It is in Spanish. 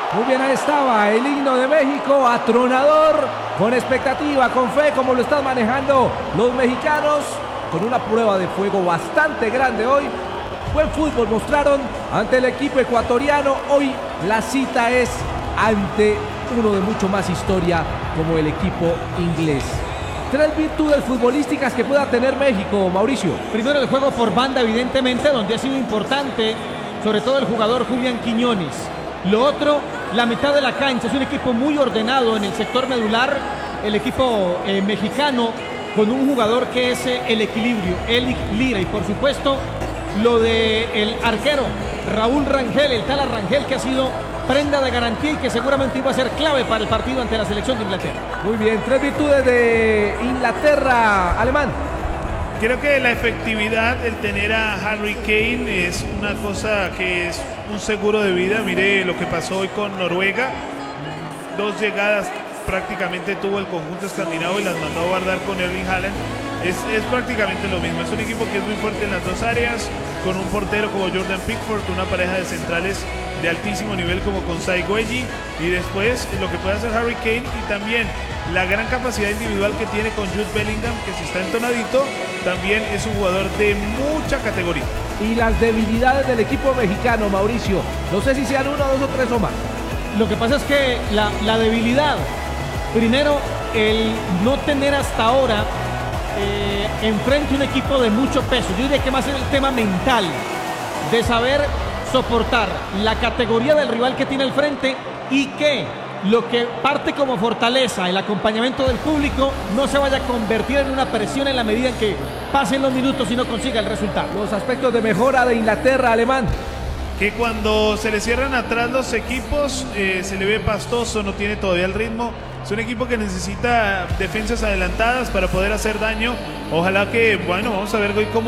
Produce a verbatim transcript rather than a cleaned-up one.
Muy bien, ahí estaba el himno de México, atronador, con expectativa, con fe, como lo están manejando los mexicanos, con una prueba de fuego bastante grande hoy. Buen fútbol mostraron ante el equipo ecuatoriano. Hoy la cita es ante uno de mucho más historia como el equipo inglés. Tres virtudes futbolísticas que pueda tener México, Mauricio. Primero, el juego por banda, evidentemente, donde ha sido importante, sobre todo el jugador Julián Quiñones. Lo otro, la mitad de la cancha. Es un equipo muy ordenado en el sector medular. El equipo eh, mexicano con un jugador que es eh, el equilibrio, Eric Lira. Y por supuesto, lo del arquero, Raúl Rangel, el tal Rangel, que ha sido prenda de garantía y que seguramente iba a ser clave para el partido ante la selección de Inglaterra. Muy bien, tres virtudes de Inglaterra, Alemán. Creo que la efectividad, el tener a Harry Kane es una cosa que es un seguro de vida. Mire lo que pasó hoy con Noruega. Dos llegadas prácticamente tuvo el conjunto escandinavo y las mandó a guardar con Erling Haaland. Es, es prácticamente lo mismo. Es un equipo que es muy fuerte en las dos áreas, con un portero como Jordan Pickford, una pareja de centrales de altísimo nivel como con Saigüeyi, y después lo que puede hacer Harry Kane, y también la gran capacidad individual que tiene con Jude Bellingham, que si está entonadito, también es un jugador de mucha categoría. Y las debilidades del equipo mexicano, Mauricio, no sé si sean uno, dos o tres o más. Lo que pasa es que la, la debilidad, primero, el no tener hasta ahora eh, enfrente un equipo de mucho peso. Yo diría que más es el tema mental, de saber soportar la categoría del rival que tiene al frente, y que lo que parte como fortaleza, el acompañamiento del público, no se vaya a convertir en una presión en la medida en que pasen los minutos y no consiga el resultado. Los aspectos de mejora de Inglaterra, Alemán. Que cuando se le cierran atrás los equipos, eh, se le ve pastoso, no tiene todavía el ritmo. Es un equipo que necesita defensas adelantadas para poder hacer daño. Ojalá que, bueno, vamos a ver hoy cómo